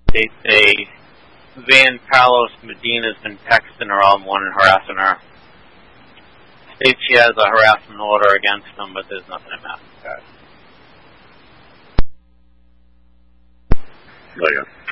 They say Van Carlos Medina's been texting her all morning, harassing her. States she has a harassment order against him, but there's nothing in MasterCard. Oh, yeah.